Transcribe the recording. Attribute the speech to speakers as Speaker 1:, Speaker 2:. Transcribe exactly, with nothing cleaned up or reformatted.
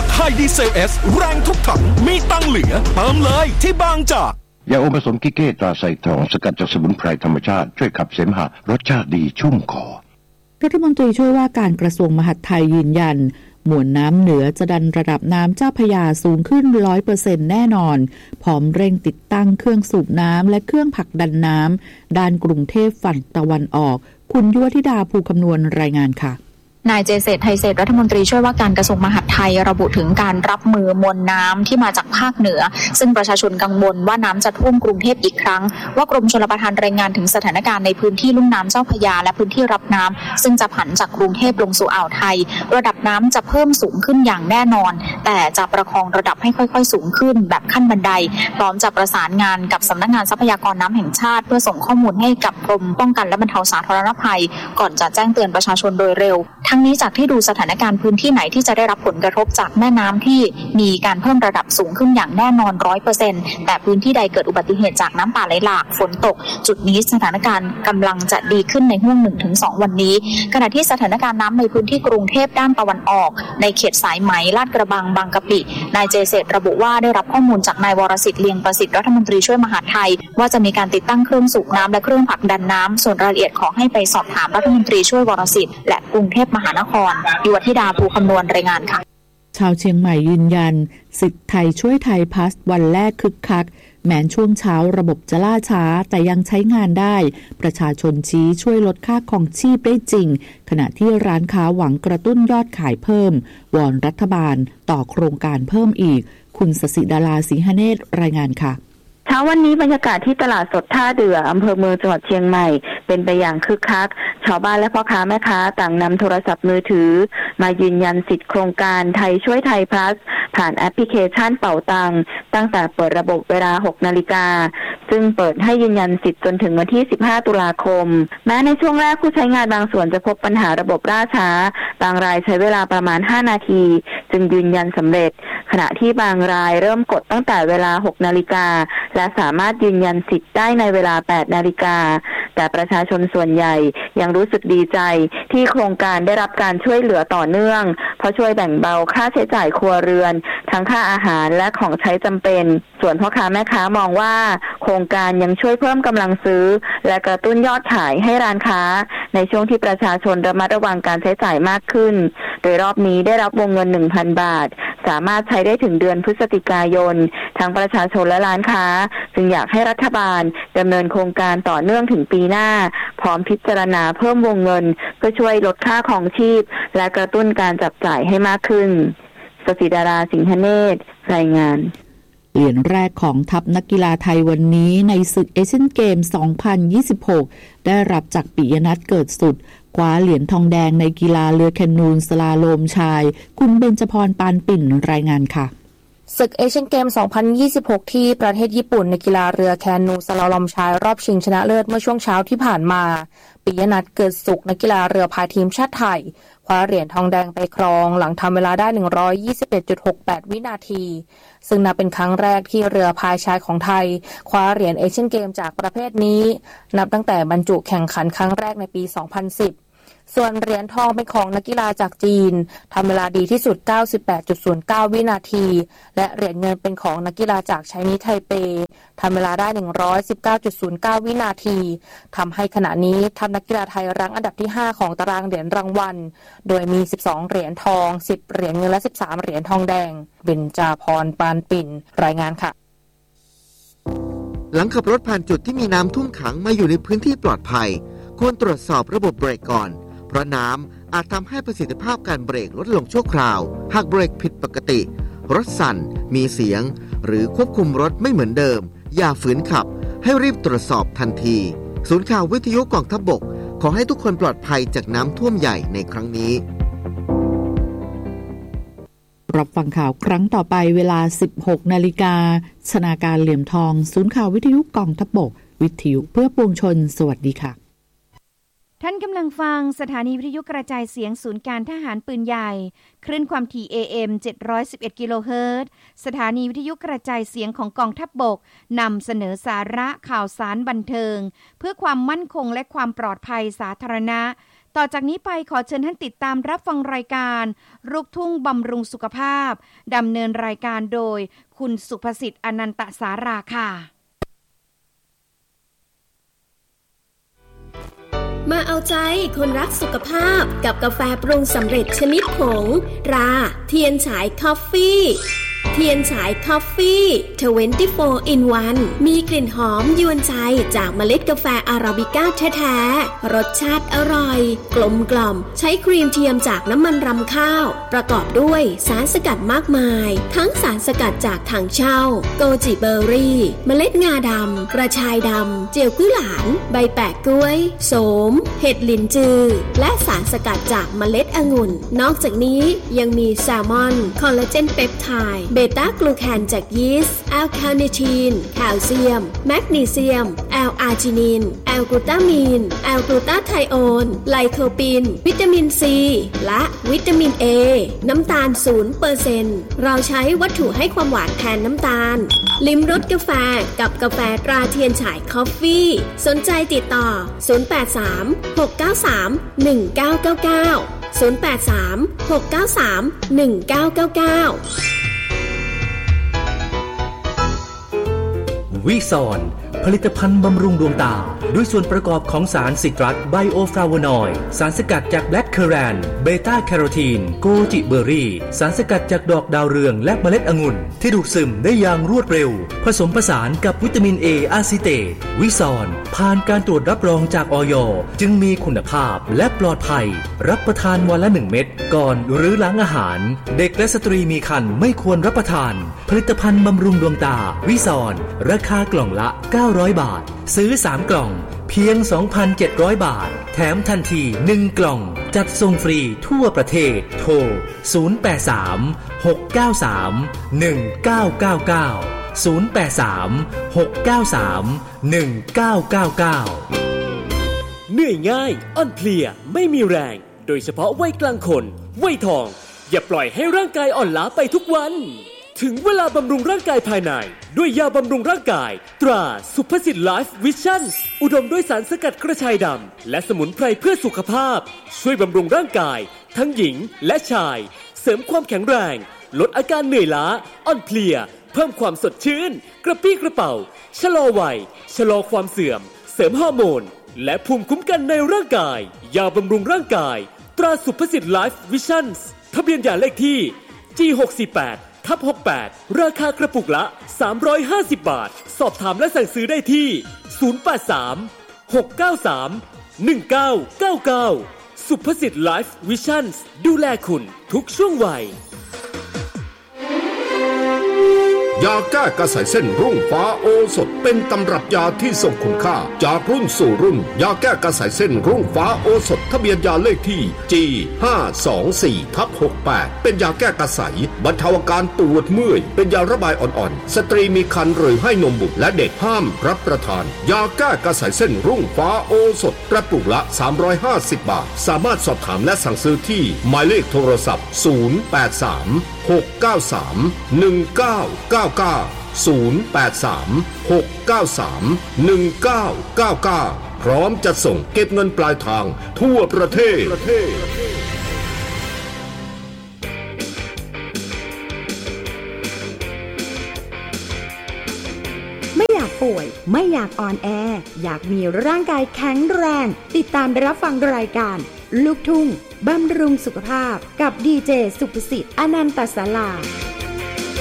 Speaker 1: จากไฮดีเซลเอสแรงทุกถังมีตังเหลือเติมเลยที่บางจาก
Speaker 2: ยาอมผสมกิเก้ตราไซทองสกัดจากสมุนไพรธรรมชาติช่วยขับเสมหะรสชาติดีชุ่มคอ
Speaker 3: รัฐมนตรีช่วยว่าการกระทรวงมหาดไทยยืนยันมวลน้ำเหนือจะดันระดับน้ำเจ้าพระยาสูงขึ้น ร้อยเปอร์เซ็นต์ แน่นอนพร้อมเร่งติดตั้งเครื่องสูบน้ำและเครื่องผลักดันน้ำด้านกรุงเทพฝั่งตะวันออกคุณยุวธิดาภูคำนวณรายงานค่ะ
Speaker 4: นายเจเศรษฐ์ไทยเศรษฐ์รัฐมนตรีช่วยว่าการกระทรวงมหาดไทยระบุถึงการรับมือมวลน้ำที่มาจากภาคเหนือซึ่งประชาชนกังวลว่าน้ำจะท่วมกรุงเทพอีกครั้งว่ากรมชลประทานรายงานถึงสถานการณ์ในพื้นที่ลุ่มน้ำเจ้าพระยาและพื้นที่รับน้ำซึ่งจะผันจากกรุงเทพลงสู่อ่าวไทยระดับน้ำจะเพิ่มสูงขึ้นอย่างแน่นอนแต่จะประคองระดับให้ค่อยๆสูงขึ้นแบบขั้นบันไดพร้อมจะประสานงานกับสำนักงานทรัพยากรน้ำแห่งชาติเพื่อส่งข้อมูลให้กับกรมป้องกันและบรรเทาสาธารณภัยก่อนจะแจ้งเตือนประชาชนโดยเร็วทั้งนี้จากที่ดูสถานการณ์พื้นที่ไหนที่จะได้รับผลกระทบจากแม่น้ำที่มีการเพิ่มระดับสูงขึ้นอย่างแน่นอน ร้อยเปอร์เซ็นต์ แต่พื้นที่ใดเกิดอุบัติเหตุจากน้ำป่าไหลหลากฝนตกจุดนี้สถานการณ์กำลังจะดีขึ้นในห่วง หนึ่งถึงสอง วันนี้ขณะที่สถานการณ์น้ำในพื้นที่กรุงเทพด้านตะวันออกในเขตสายไหมลาดกระบังบางกะปินายเจเศรษฐ์ระบุว่าได้รับข้อมูลจากนายวรสิทธิ์เลียงประสิทธิ์รัฐมนตรีช่วยมหาดไทยว่าจะมีการติดตั้งเครื่องสูบน้ำและเครื่องผลักดันน้ำส่วนรายละเอียดขอให้ไปสอบถามรัฐมนตรีช่วยวรสิทธิ์และกรุงเทพมหานครยุวธิดาภูคำนวณรายงานค่ะ
Speaker 3: ชาวเชียงใหม่ยืนยันสิทธิ์ไทยช่วยไทยพาสวันแรกคึกคักแม้ช่วงเช้าระบบจะล่าช้าแต่ยังใช้งานได้ประชาชนชี้ช่วยลดค่าครองชีพได้จริงขณะที่ร้านค้าหวังกระตุ้นยอดขายเพิ่มวอนรัฐบาลต่อโครงการเพิ่มอีกคุณศศิดาราสิงหเนตรรายงานค่ะ
Speaker 5: เช้าวันนี้บรรยากาศที่ตลาดสดท่าเดืออำเภอเมืองจังหวัดเชียงใหม่เป็นไปอย่างคึกคักชาวบ้านและพ่อค้าแม่ค้าต่างนำโทรศัพท์มือถือมายืนยันสิทธิโครงการไทยช่วยไทยพลัสผ่านแอปพลิเคชันเป๋าตังตั้งแต่เปิดระบบเวลา หกนาฬิกาซึ่งเปิดให้ยืนยันสิทธิ์จนถึงวันที่ สิบห้า ตุลาคมแม้ในช่วงแรกผู้ใช้งานบางส่วนจะพบปัญหาระบบล่าช้าบางรายใช้เวลาประมาณห้านาทีจึงยืนยันสำเร็จขณะที่บางรายเริ่มกดตั้งแต่เวลา หกนาฬิกาและสามารถยืนยันสิทธิ์ได้ในเวลา แปดนาฬิกาแต่ประชาชนส่วนใหญ่ยังรู้สึกดีใจที่โครงการได้รับการช่วยเหลือต่อเนื่องเพราะช่วยแบ่งเบาค่าใช้จ่ายครัวเรือนทั้งค่าอาหารและของใช้จำเป็นส่วนพ่อค้าแม่ค้ามองว่าโครงการยังช่วยเพิ่มกำลังซื้อและกระตุ้นยอดขายให้ร้านค้าในช่วงที่ประชาชนระมัดระวังการใช้จ่ายมากขึ้นโดยรอบนี้ได้รับวงเงิน หนึ่งพัน บาทสามารถใช้ได้ถึงเดือนพฤศจิกายนทั้งประชาชนและร้านค้าจึงอยากให้รัฐบาลดำเนินโครงการต่อเนื่องถึงปีหน้าพร้อมพิจารณาเพิ่มวงเงินเพื่อช่วยลดค่าครองชีพและกระตุ้นการจับจ่ายให้มากขึ้นศศิดาราสิงหเนตรรายงาน
Speaker 3: เหรียญแรกของทัพนักกีฬาไทยวันนี้ในศึกเอเชียนเกม สองพันยี่สิบหก ได้รับจากปิยนัทเกิดสุดคว้าเหรียญทองแดงในกีฬาเรือแคนูสลาโลมชายคุณเบญจพรปานปิ่นรายงานค่ะ
Speaker 6: ศึกเอเชียนเกม สองพันยี่สิบหก ที่ประเทศญี่ปุ่นในกีฬาเรือแคนูสลาโลมชายรอบชิงชนะเลิศเมื่อช่วงเช้าที่ผ่านมาปิยนัทเกิดสุขนักกีฬาเรือพายทีมชาติไทยคว้าเหรียญทองแดงไปครองหลังทำเวลาได้ หนึ่งร้อยยี่สิบเอ็ดจุดหกแปด วินาทีซึ่งนับเป็นครั้งแรกที่เรือพายชายของไทยคว้าเหรียญเอเชียนเกมจากประเภทนี้นับตั้งแต่บรรจุแข่งขันครั้งแรกในปี สองพันสิบส่วนเหรียญทองเป็นของนักกีฬาจากจีนทำเวลาดีที่สุด เก้าสิบแปดจุดศูนย์เก้า วินาทีและเหรียญเงินเป็นของนักกีฬาจากไชนีสไทเปทำเวลาได้ หนึ่งร้อยสิบเก้าจุดศูนย์เก้า วินาทีทำให้ขณะนี้ทัพนักกีฬาไทยรั้งอันดับที่ห้าของตารางเหรียญรางวัลโดยมีสิบสองเหรียญทองสิบเหรียญเงินและสิบสามเหรียญทองแดงเบญจพรปานปิ่นรายงานค่ะ
Speaker 7: หลังขับรถผ่านจุดที่มีน้ำท่วมขังมาอยู่ในพื้นที่ปลอดภัยควรตรวจสอบระบบเบรกก่อนเพราะน้ำอาจทำให้ประสิทธิภาพการเบรกลดลงชั่วคราวหากเบรกผิดปกติรถสั่นมีเสียงหรือควบคุมรถไม่เหมือนเดิมอย่าฝืนขับให้รีบตรวจสอบทันทีศูนย์ข่าววิทยุกองทัพบกขอให้ทุกคนปลอดภัยจากน้ำท่วมใหญ่ในครั้งนี้
Speaker 3: รับฟังข่าวครั้งต่อไปเวลา สิบหกนาฬิกาชนาการเหลี่ยมทองศูนย์ข่าววิทยุกองทัพบกวิทยุเพื่อปวงชนสวัสดีค่ะ
Speaker 8: ท่านกำลังฟังสถานีวิทยุกระจายเสียงศูนย์การทหารปืนใหญ่คลื่นความถี่ เอ เอ็ม เจ็ดร้อยสิบเอ็ด กิโลเฮิรตซ์สถานีวิทยุกระจายเสียงของกองทัพบกนำเสนอสาระข่าวสารบันเทิงเพื่อความมั่นคงและความปลอดภัยสาธารณะต่อจากนี้ไปขอเชิญท่านติดตามรับฟังรายการลูกทุ่งบำรุงสุขภาพดำเนินรายการโดยคุณสุภสิทธิ์อนันตสาราค่ะ
Speaker 9: มาเอาใจคนรักสุขภาพกับกาแฟปรุงสำเร็จชนิดผงตราเทียนฉายคอฟฟี่เทียนฉายคอฟฟี่ยี่สิบสี่ in วัน มีกลิ่นหอมยวนใจจากเมล็ดกาแฟอาราบิก้าแท้ๆรสชาติอร่อยกลมกล่อมใช้ครีมเทียมจากน้ำมันรำข้าวประกอบด้วยสารสกัดมากมายทั้งสารสกัดจากถังเช่าโกจิเบอร์รี่เมล็ดงาดำกระชายดำเจียวกุ้ยหลานใบแปะกล้วยโสมเห็ดหลินจือและสารสกัดจากเมล็ดองุ่นนอกจากนี้ยังมีแซลมอนคอลลาเจนเปปไทด์เบต้ากลูแคนจากยีสต์แอลคาเนทีนแคลเซียมแมกนีเซียมแอลอาร์จินินแอลกลูตามีนแอลกลูตาไทโอนไลโคปินวิตามินซีและวิตามินเอน้ำตาล ศูนย์เปอร์เซ็นต์ เราใช้วัตถุให้ความหวานแทนน้ำตาลลิ้มรสกาแฟกับกาแฟตราเทียนฉายคอฟฟี่สนใจติดต่อศูนย์ แปด สาม หก เก้า สาม หนึ่ง เก้า เก้า เก้า ศูนย์ แปด สาม หก เก้า สาม หนึ่ง เก้า เก้า เก้า
Speaker 1: วิซอนผลิตภัณฑ์บำรุงดวงตาด้วยส่วนประกอบของสารซิตรัสไบโอฟลาโวนอยด์สารสกัดจากแบล็คเคอแรนเบต้าแคโรทีนโกจิเบอร์รี่สารสกัดจากดอกดาวเรืองและเมล็ดองุ่นที่ดูดซึมได้อย่างรวดเร็วผสมผสานกับวิตามินเออะซิเตตวิซอนผ่านการตรวจรับรองจากอย.จึงมีคุณภาพและปลอดภัยรับประทานวันละหนึ่งเม็ดก่อนหรือหลังอาหารเด็กและสตรีมีครรภ์ไม่ควรรับประทานผลิตภัณฑ์บำรุงดวงตาวิซอนราคากล่องละเก้าร้อยบาทซื้อสามกล่องเพียง สองพันเจ็ดร้อย บาทแถมทันทีหนึ่งกล่องจัดส่งฟรีทั่วประเทศโทรศูนย์ แปด สาม หก เก้า สาม หนึ่ง เก้า เก้า เก้า ศูนย์ แปด สาม หก เก้า สาม หนึ่ง เก้า เก้า เก้า
Speaker 10: เหนื่อยง่ายอ่อนเพลียไม่มีแรงโดยเฉพาะวัยกลางคนวัยทองอย่าปล่อยให้ร่างกายอ่อนล้าไปทุกวันถึงเวลาบำรุงร่างกายภายในด้วยยาบำรุงร่างกายตราสุภสิทธิ์ไลฟ์วิชั่นอุดมด้วยสารสกัดกระชายดำและสมุนไพรเพื่อสุขภาพช่วยบำรุงร่างกายทั้งหญิงและชายเสริมความแข็งแรงลดอาการเหนื่อยล้าอ่อนเพลียเพิ่มความสดชื่นกระปรี้กระเป๋าชะลอวัยชะลอความเสื่อมเสริมฮอร์โมนและภูมิคุ้มกันในร่างกายยาบำรุงร่างกายตราสุภสิทธิ์ไลฟ์วิชั่นทะเบียนยาเลขที่ จี หก สี่ แปด ทับ หกแปด ราคากระปุกละสามร้อยห้าสิบบาทสอบถามและสั่งซื้อได้ที่ศูนย์ แปด สาม หก เก้า สาม หนึ่ง เก้า เก้า เก้าสุภสิทธิ์ไลฟ์วิชั่นดูแลคุณทุกช่วงวัย
Speaker 11: ยาแก้กระสายเส้นรุ่งฟ้าโอสถเป็นตำรับยาที่ทรงคุณค่าจากรุ่นสู่รุ่นยาแก้กระสายเส้นรุ่งฟ้าโอสถทะเบียนยาเลขที่ จี ห้า สอง สี่ ทับ หกแปด เป็นยาแก้กระสายบรรเทาอาการปวดเมื่อยเป็นยาระบายอ่อนๆสตรีมีครรภ์หรือให้นมบุตรและเด็กห้ามรับประทานยาแก้กระสายเส้นรุ่งฟ้าโอสถกระปุกละสามร้อยห้าสิบบาทสามารถสอบถามและสั่งซื้อที่หมายเลขโทรศัพท์ศูนย์ แปด สาม หก เก้า สาม หนึ่ง เก้า เก้า เก้าศูนย์ แปด สาม หก เก้า สาม หนึ่ง เก้า เก้า เก้าพร้อมจะส่งเก็บเงินปลายทางทั่วประเทศ
Speaker 12: ไม่อยากป่วยไม่อยากอ่อนแออยากมีร่างกายแข็งแรงติดตามรับฟังรายการลูกทุ่งบำรุงสุขภาพกับดีเจสุภสิทธิ์อนันตศาลา